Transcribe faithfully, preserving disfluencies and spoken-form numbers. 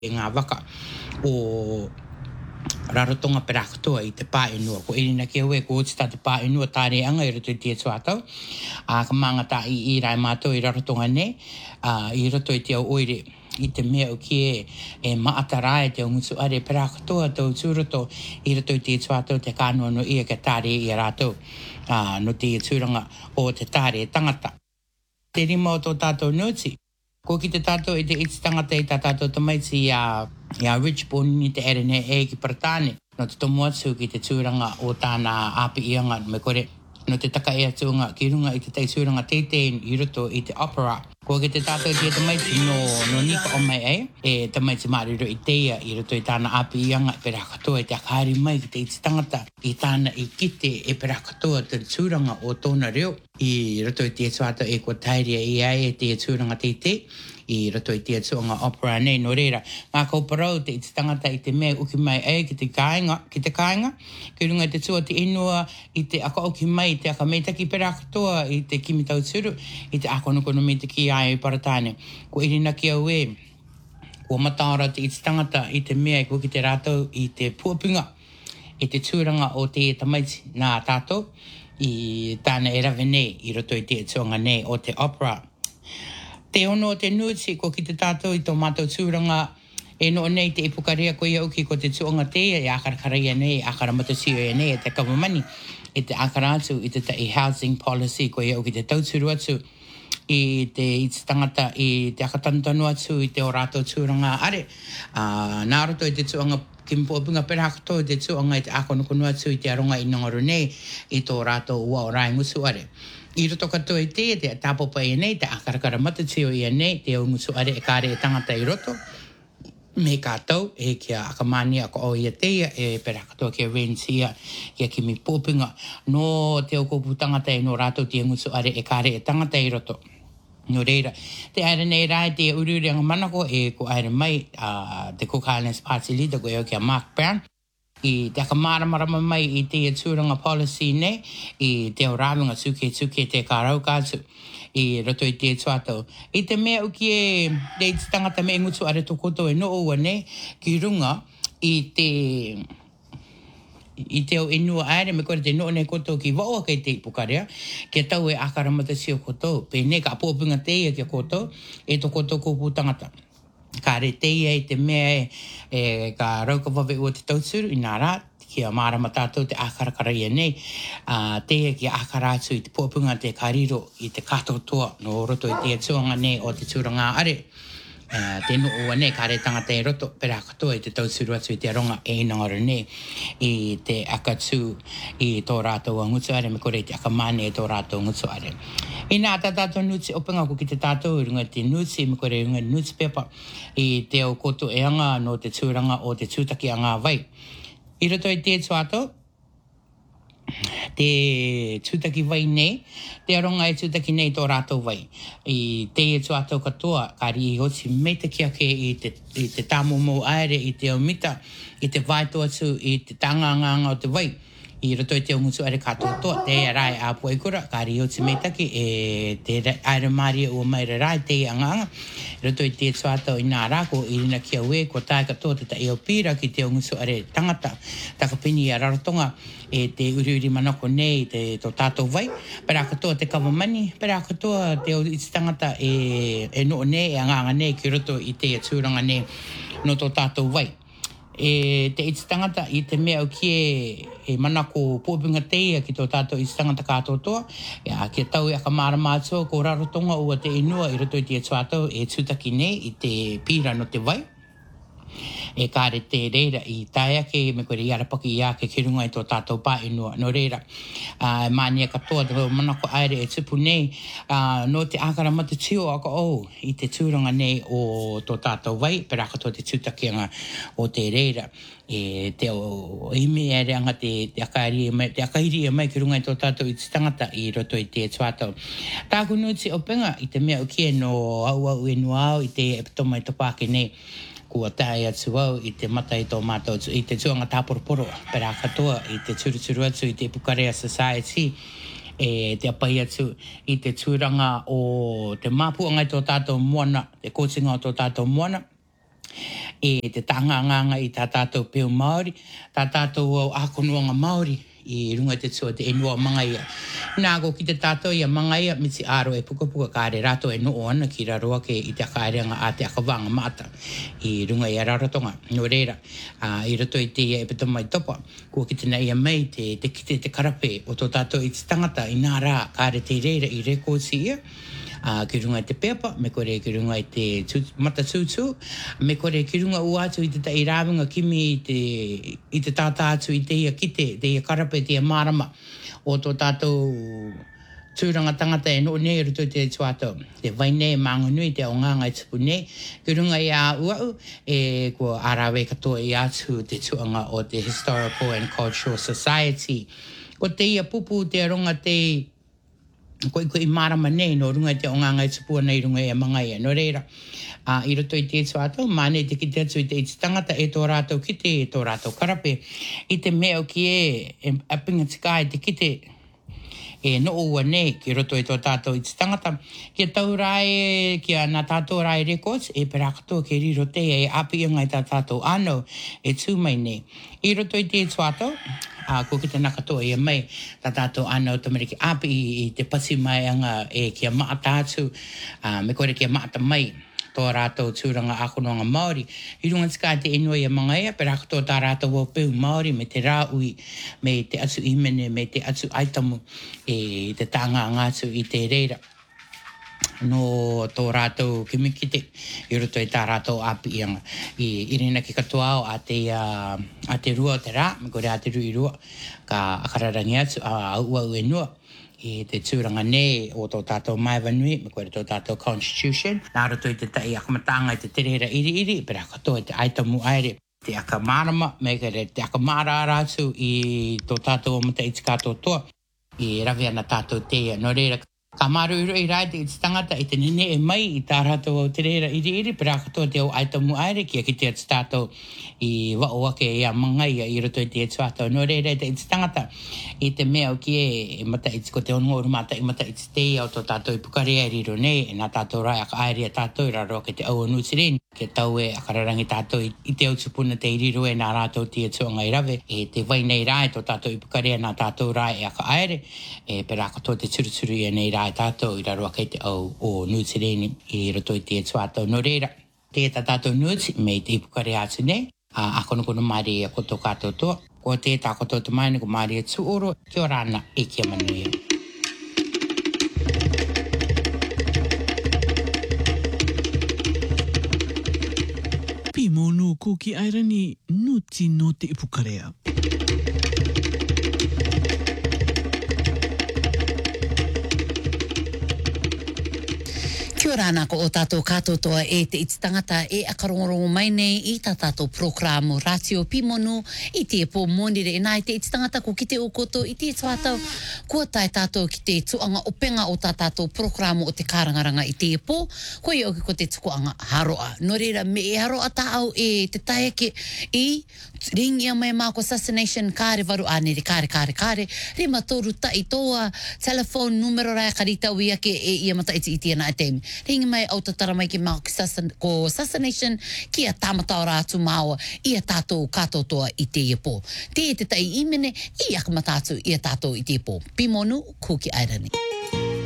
ngā waka o rarotonga perakatoa i te pā inua. Ko iri na kia ue ko uti te pā inua tāre anga i roto i tia tuatau. A ka mangata i i rai mātou i rarotonga ne. A i roto i te au oire i te mea o kie e maatara e te ongutu are perakatoa tau tūroto i roto i tia tuatau te kānoa no ia ke tāre i a rātou. A no te tūranga o te tāre tangata. Te rima o tō tātou nuti. Ko ki te tātou i te iti tangata i tā tātou tamaiti i a, i a Richborn ni te ere ne e ki Paratane. No te tomu atu ki te tūranga o tāna api ianga me kore. No te taka e atunga ki runga i te tei tūranga teitei i roto i te opera. Ko ki te tātou i te tamaiti no, no nika o mai e. E tamaiti mariro i teia i roto i tāna api ianga e perakatoa i te akaari mai ki te iti tangata. I tāna i kite e perakatoa te tūranga o tōna reo. I roto i te tuata e kua tairia i ai e te tūranga teitei. I roto i te tuanga opera nei no reira. Ngā kauparau te iti tangata i te mea uki mai e ki te kāinga, ki te kāinga. Ki runga i te tua te inua i te aka uki mai, te aka meitaki perakatoa i te kimi tau turu, i te aka nukono meitaki ai i Paratane. Ko irina ki au e, ko mataora te iti tangata i te mea ko ki te rātou i te puapinga, i te tūranga o te tamaiti nā tātou, i tāna e rawe nei, i roto i te tuanga nei o te opera. Te ono o te nuti ko ki te tātou i tō mātou tūranga e no nei te ipukarea ko ia uki ko te tuanga te e akarakaraia nei, akaramatosio e nei e te kawamani e te akara atu i te tai housing policy ko ia uki te tauturu atu i te iti tangata i te akatantanu atu i te o rātou tūranga are. Uh, nā roto i te tuanga kimpuapinga perakatoa i te tuanga i te akonukunu atu i te aronga i nongaru nei i tō rātou ua o rai ngusu are. I roto katoa i te, te tāpopa i nei, te akarakara matatio i nei, te o ngusu are e kāre e tangata i roto. Me kātou, e kia akamania ko o ia teia, e perakatoa kia rensia, kia kimi pōpinga, no te o kōpu tangata e no rātou te ngusu are e kāre e tangata i roto. No reira, te aere nei rai te ururenga manako e ko aere mai, uh, te Cook Highlands Party Leader, ko eo kia Mark Brown, I te akamaramara mai i te tūranga policy nei, i te o rāwinga tuke tuke te kārau kātu, i roto i te tuatau. I te mea uki e, te iti tangata me ngutu are to koto e no ua nei, ki runga, i te, i te o inua aere, me kore te no nei koto ki waua kei te ipukarea, kia tau e akaramatasi o koto, pe ne ka apōpinga teia kia koto, e to koto kōpū tangata. Ka re teia i te mea e, e ka rauka wawe ua te tauturu i nā rā, kia mārama tātou te akarakara ia nei, uh, teia ki akara atu i te pōpunga te kariro i te katotoa no roto i te tuanga nei o te tūranga are. Uh, te no ua nei, ka re tangata e roto, pera katoa i te tauturu atu i te aronga e inangara nei, i te akatū i tō rātou ngutu are, me kore i te akamane e tō rātou ngutu are. I nā tā tātou nuti opinga ko ki te tātou, i runga te nuti, me kore i runga newspaper, i te o koto e anga no te tūranga o te tūtaki anga vai. I roto i te tuatou, te tūtaki vai nei, te aronga e tūtaki nei tō rātou vai. I te e tuatou katoa, kari i hoti meitaki ake i te, i te tāmomo aere, i te omita, i te vaito atu, i te tanganganga o te vai. I roto i te ongutu are katoa, te e rai a puaikura, kari i hoti meitaki, e te aere maria ua maire rai, te i anganga. I roto i te tuatou i nā rāko, i rina kia ue, ko tae katoa te ta eo pira ki te ongutu are tangata, takapini a rarotonga, e te uriuri manako nei, te tō tātou vai, pera katoa te kawamani, pera katoa te o iti tangata e, e no nei, e anganga nei, ki roto i te tūranga nei, no tō tātou vai. E te iti tangata i te mea o kie e manako pōpinga teia ki tō tātou iti tangata kātotoa, ia kia tau e akamara mātua ko rarotonga ua te inua i roto i te tuatau e tūtaki nei i te pira no te vai. E kāre te reira i tae ake, me kore i arapaki i ake ki runga i tō tātou pā inua no reira. Uh, Mānia katoa te manako aere e tupu nei, uh, no te akara mata tio aka o i te tūranga nei o tō tātou vai, pera katoa te tūtakianga o te reira. E te o ime ere anga te, te akairi e mai, te akairi e mai ki runga i tō tātou i te tangata i roto i te tuatau. Tāku nuti o penga i te mea o kia no au au e no au i te epitoma i topake nei. Kua tae atu au i te mata i tō mātou, i te tuanga tāporoporo, pera katoa, i te turuturu atu, i te Pukarea Society, e te apai atu i te tūranga o te māpuanga i tō tātou moana, te kōtinga o tō tātou moana, e te tanganganga i tā tātou peo Māori, tā tātou au ākonuanga Māori, i runga te tua te enua mangaia. Nā ko ki te tātou ia mangaia, miti aro e puka puka kāre rato e noo ana ki raroa ke i te akaerenga a te akawanga maata. I runga i a rarotonga, no reira, uh, i rato i te ia e pito mai topa, kua ki te na ia mei te, te kite te karape o tō tātou i te tangata i nā rā kāre te reira i rekosi ia. Uh, ki runga i te pepa, me kore ki runga i te tū, mata tūtū, me kore ki runga u atu i te tai rāwinga kimi i te, i te tātā atu i te ia kite, te ia karape, te ia marama o tō tātou tūranga tangata e no nei ruto te tuato. Te waine manganui te o nganga i tupu nei, ki runga i a uau, e kua arawe katoa i atu te tuanga o te Historical and Cultural Society. Ko te ia pupu te runga te Koi koi marama nei no runga te o nganga i tupua nei runga i a mangaia. No reira, uh, i roto i te etu ato, mane te ki te atu i te iti tangata e tō rātou kite, e tō rātou karape. I te mea o ki e, e apinga tika e te kite, e no ua nei ki roto i tō tātou i te tangata. Kia tau rai, kia nā tātou rai records, e pera katoa ke riro te e api inga i tā tātou ano, e tū mai nei. I roto i te etu ato, Uh, ko ki te nakatoa ia mai, tā tātou anau tamariki api i, i te pasi mai anga e kia maata atu, uh, me kore kia maata mai, tō rātou tūranga akonoanga Māori. I runga tika te enua ia mangaia, pera katoa tā rātou o peu Māori, me te rāui, me te atu imene, me te atu aitamu, e te tanga ngātu i te reira. No tō rātou kimikite, i roto i tā rātou api ianga. I, i rina ki katoa o a te, uh, a te rua o te rā, me kore a te rui rua, ka akararangi atu, a uh, ua ue nua, i te tūranga nei o tō tātou maiwanui, me kore tō tātou constitution. Nā roto i te tai akamatanga i te terera iri iri, pera katoa i te aitamu aere. Te akamarama, me kore te akamara rātu i tō tātou o mata i te kātou toa, i rawe ana tātou teia. No reira, ka maru iro i rai te i tangata i te nene e mai i tā rātou o te reira iri iri, pera katoa te au aitamu aere, kia ki te atu tātou i waoake i a mangaia i roto i te atu tātou. No reira te i tangata i te mea o ki e, e mata i ko te ongo urumata i mata i te te au tō tātou i pukarea i riro nei, e nā tātou rai aka aere a tātou i raro ke te au anu tireni, ke tau e akararangi tātou i, i te au tupuna te i riro e nā rātou te atu ngai rawe, e te vai nei rai tō tātou i pukarea nā tātou rai e aka aere, e pera katoa te turuturu i nei rai ai tātou i raro kei te au o Nutireni i roto i te tuatau. No reira, te ta tātou nuti me te ipukare atu nei, a akono kono maari e koto kātou toa, ko te tā koto te maini ko maari e tuoro, kia rana e kia manuia. Pimo no ko ki airani nuti no te ipukarea. Kia rāna ko o tātou kātotoa e te iti tangata e akarongorongo mai nei i tā tātou programo Ratio Pimonu i te po monire e nā i te iti tangata ko ki te o koto i te tuatau kua tai tātou ki te tuanga o penga o tā tātou programo o te kārangaranga i te po ko i oki ko te tukuanga haroa. No reira me e haroa tāau e te taiake i ringia mai māko assassination kāre varu ānere kāre kāre kāre rima toru tai toa telephone numero rai karita wia ke e ia mata iti iti ana e teimi. Ringi mai au tatara mai ki māko ko assassination ki a tāmatau rātu māua i a tātou kātotoa i te ipo. Te e te tai imene i akamatatu i a tātou i te ipo. Pimonu, ko ki airani.